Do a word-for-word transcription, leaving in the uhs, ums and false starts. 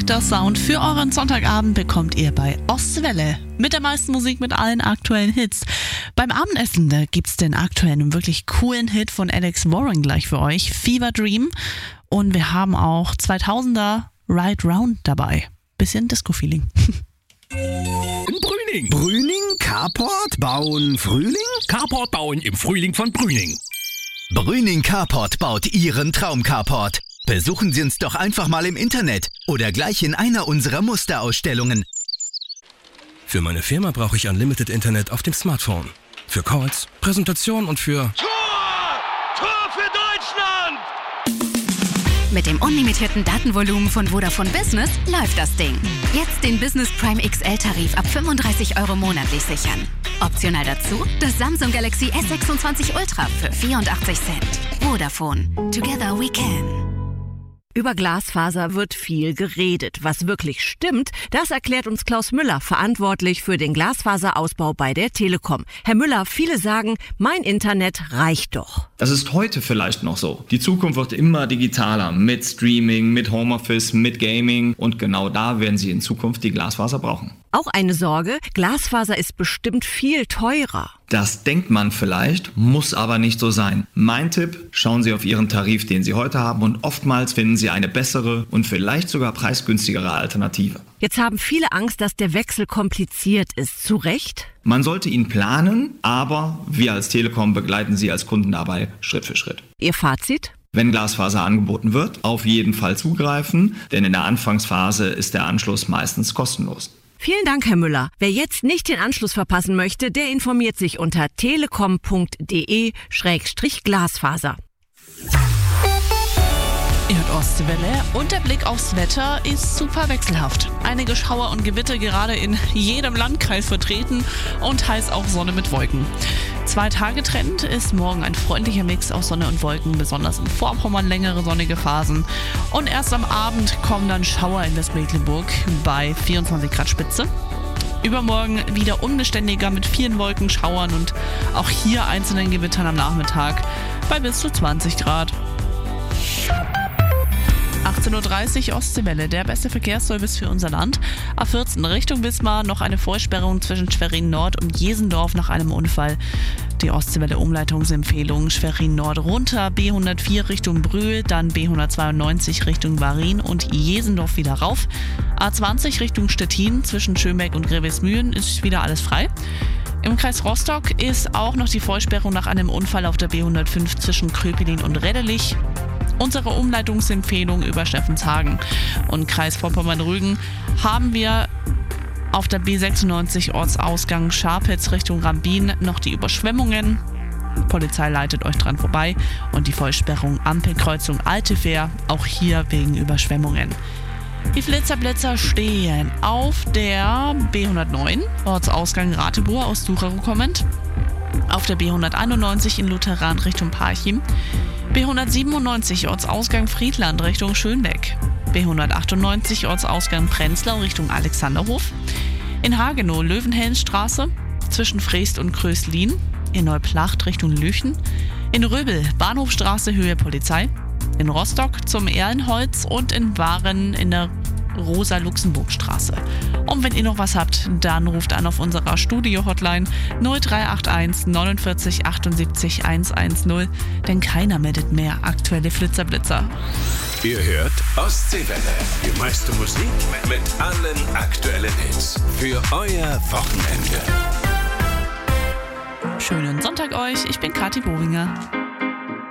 perfekter Sound für euren Sonntagabend bekommt ihr bei Ostwelle. Mit der meisten Musik, mit allen aktuellen Hits. Beim Abendessen, da gibt's den aktuellen und wirklich coolen Hit von Alex Warren gleich für euch, Fever Dream. Und wir haben auch zweitausender Ride Round dabei. Bisschen Disco-Feeling. Brüning. Brüning, Carport, bauen Frühling? Carport bauen im Frühling von Brüning. Brüning Carport baut Ihren Traum-Carport. Besuchen Sie uns doch einfach mal im Internet oder gleich in einer unserer Musterausstellungen. Für meine Firma brauche ich Unlimited Internet auf dem Smartphone. Für Calls, Präsentation und für... Tor! Tor für Deutschland! Mit dem unlimitierten Datenvolumen von Vodafone Business läuft das Ding. Jetzt den Business Prime X L-Tarif ab fünfunddreißig Euro monatlich sichern. Optional dazu das Samsung Galaxy S sechsundzwanzig Ultra für vierundachtzig Cent. Vodafone. Together we can. Über Glasfaser wird viel geredet. Was wirklich stimmt, das erklärt uns Klaus Müller, verantwortlich für den Glasfaserausbau bei der Telekom. Herr Müller, viele sagen, mein Internet reicht doch. Das ist heute vielleicht noch so. Die Zukunft wird immer digitaler mit Streaming, mit Homeoffice, mit Gaming und genau da werden Sie in Zukunft die Glasfaser brauchen. Auch eine Sorge, Glasfaser ist bestimmt viel teurer. Das denkt man vielleicht, muss aber nicht so sein. Mein Tipp, schauen Sie auf Ihren Tarif, den Sie heute haben und oftmals finden Sie eine bessere und vielleicht sogar preisgünstigere Alternative. Jetzt haben viele Angst, dass der Wechsel kompliziert ist. Zu Recht? Man sollte ihn planen, aber wir als Telekom begleiten Sie als Kunden dabei Schritt für Schritt. Ihr Fazit? Wenn Glasfaser angeboten wird, auf jeden Fall zugreifen, denn in der Anfangsphase ist der Anschluss meistens kostenlos. Vielen Dank, Herr Müller. Wer jetzt nicht den Anschluss verpassen möchte, der informiert sich unter telekom punkt de Schrägstrich Glasfaser. Ihr hört Ostwelle und der Blick aufs Wetter ist super wechselhaft. Einige Schauer und Gewitter gerade in jedem Landkreis vertreten und heiß auch Sonne mit Wolken. Zwei Tage Trend ist morgen ein freundlicher Mix aus Sonne und Wolken, besonders in Vorpommern längere sonnige Phasen. Und erst am Abend kommen dann Schauer in Westmecklenburg bei vierundzwanzig Grad Spitze. Übermorgen wieder unbeständiger mit vielen Wolkenschauern und auch hier einzelnen Gewittern am Nachmittag bei bis zu zwanzig Grad. achtzehn Uhr dreißig Ostseewelle, der beste Verkehrsservice für unser Land. A vierzehn Richtung Wismar noch eine Vollsperrung zwischen Schwerin Nord und Jesendorf nach einem Unfall. Die Ostseewelle Umleitungsempfehlung Schwerin Nord runter, B hundertvier Richtung Brühl, dann B hundertzweiundneunzig Richtung Varin und Jesendorf wieder rauf. A zwanzig Richtung Stettin zwischen Schönbeck und Grevesmühlen ist wieder alles frei. Im Kreis Rostock ist auch noch die Vollsperrung nach einem Unfall auf der B hundertfünf zwischen Köpelin und Reddelich. Unsere Umleitungsempfehlung über Steffenshagen und Kreis Vorpommern-Rügen haben wir auf der B sechsundneunzig Ortsausgang Scharpitz Richtung Rambin noch die Überschwemmungen. Die Polizei leitet euch dran vorbei und die Vollsperrung Ampelkreuzung Alte Fähr, auch hier wegen Überschwemmungen. Die Flitzerblitzer stehen auf der B hundertneun Ortsausgang Ratibor aus Durau kommend, auf der B hunderteinundneunzig in Lutheran Richtung Parchim, B hundertsiebenundneunzig Ortsausgang Friedland Richtung Schönbeck, B hundertachtundneunzig Ortsausgang Prenzlau Richtung Alexanderhof, in Hagenow Löwenhelmstraße zwischen Freest und Kröslin, in Neuplacht Richtung Lüchen, in Röbel Bahnhofstraße Höhe Polizei, in Rostock zum Erlenholz und in Waren in der Rosa-Luxemburg-Straße. Und wenn ihr noch was habt, dann ruft an auf unserer Studio-Hotline null drei acht eins neunundvierzig achtundsiebzig hundertzehn, denn keiner meldet mehr aktuelle Flitzerblitzer. Ihr hört Ostseewelle. Die meiste Musik mit allen aktuellen Hits. Für euer Wochenende. Schönen Sonntag euch, ich bin Kathi Bohringer.